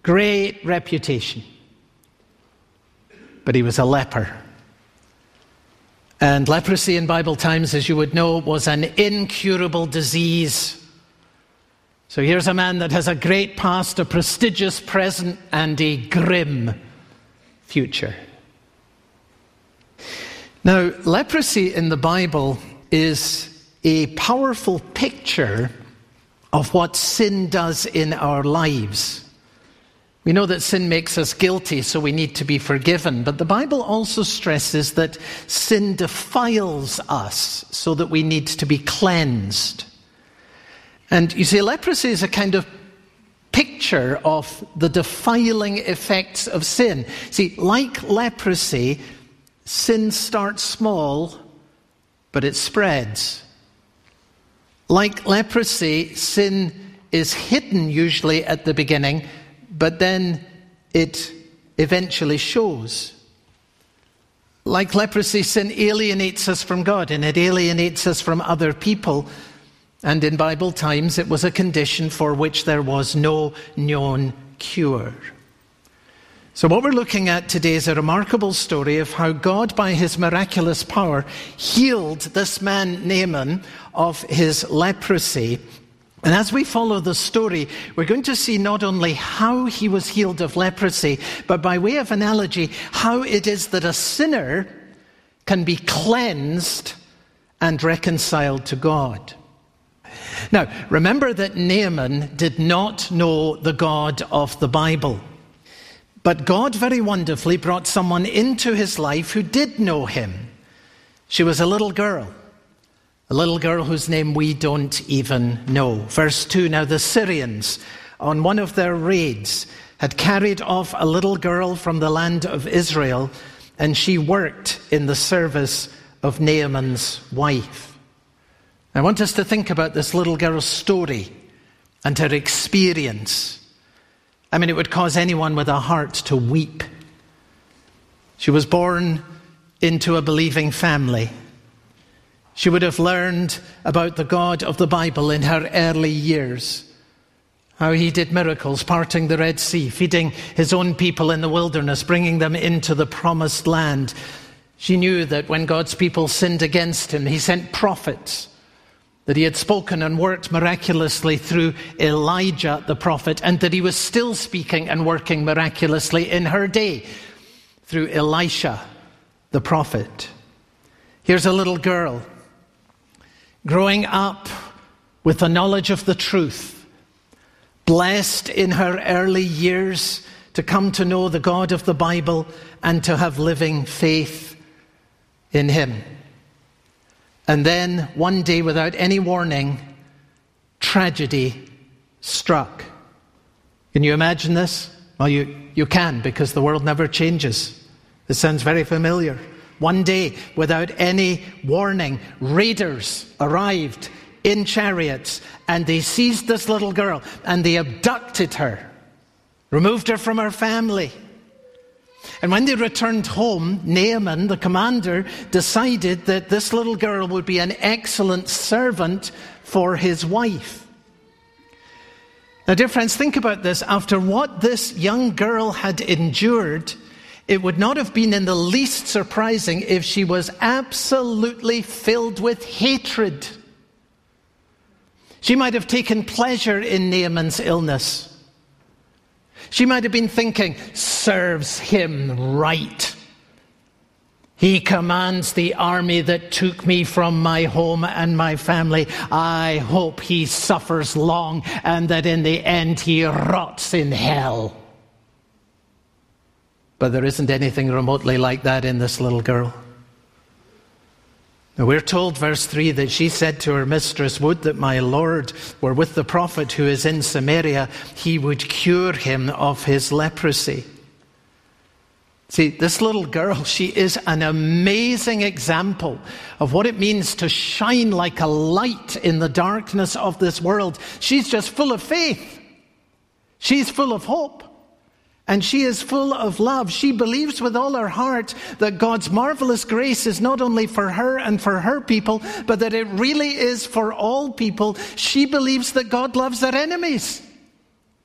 great reputation. But he was a leper. And leprosy in Bible times, as you would know, was an incurable disease. So here's a man that has a great past, a prestigious present, and a grim future. Now, leprosy in the Bible is a powerful picture of what sin does in our lives. We know that sin makes us guilty, so we need to be forgiven. But the Bible also stresses that sin defiles us, so that we need to be cleansed. And you see, leprosy is a kind of picture of the defiling effects of sin. See, like leprosy, sin starts small, but it spreads. Like leprosy, sin is hidden usually at the beginning, but then it eventually shows. Like leprosy, sin alienates us from God, and it alienates us from other people. And in Bible times, it was a condition for which there was no known cure. So what we're looking at today is a remarkable story of how God, by his miraculous power, healed this man Naaman of his leprosy. And as we follow the story, we're going to see not only how he was healed of leprosy, but by way of analogy, how it is that a sinner can be cleansed and reconciled to God. Now, remember that Naaman did not know the God of the Bible. But God very wonderfully brought someone into his life who did know him. She was a little girl whose name we don't even know. Verse 2, now the Syrians, on one of their raids, had carried off a little girl from the land of Israel, and she worked in the service of Naaman's wife. I want us to think about this little girl's story and her experience. I mean, it would cause anyone with a heart to weep. She was born into a believing family. She would have learned about the God of the Bible in her early years. How he did miracles, parting the Red Sea, feeding his own people in the wilderness, bringing them into the promised land. She knew that when God's people sinned against him, he sent prophets, that he had spoken and worked miraculously through Elijah the prophet, and that he was still speaking and working miraculously in her day through Elisha the prophet. Here's a little girl growing up with the knowledge of the truth, blessed in her early years to come to know the God of the Bible and to have living faith in him. And then, one day, without any warning, tragedy struck. Can you imagine this? Well, you can, because the world never changes. This sounds very familiar. One day, without any warning, raiders arrived in chariots, and they seized this little girl, and they abducted her, removed her from her family. And when they returned home, Naaman, the commander, decided that this little girl would be an excellent servant for his wife. Now, dear friends, think about this. After what this young girl had endured, it would not have been in the least surprising if she was absolutely filled with hatred. She might have taken pleasure in Naaman's illness. She might have been thinking, serves him right. He commands the army that took me from my home and my family. I hope he suffers long and that in the end he rots in hell. But there isn't anything remotely like that in this little girl. Now we're told, verse 3, that she said to her mistress, would that my Lord were with the prophet who is in Samaria, he would cure him of his leprosy. See, this little girl, she is an amazing example of what it means to shine like a light in the darkness of this world. She's just full of faith. She's full of hope. And she is full of love. She believes with all her heart that God's marvelous grace is not only for her and for her people, but that it really is for all people. She believes that God loves their enemies.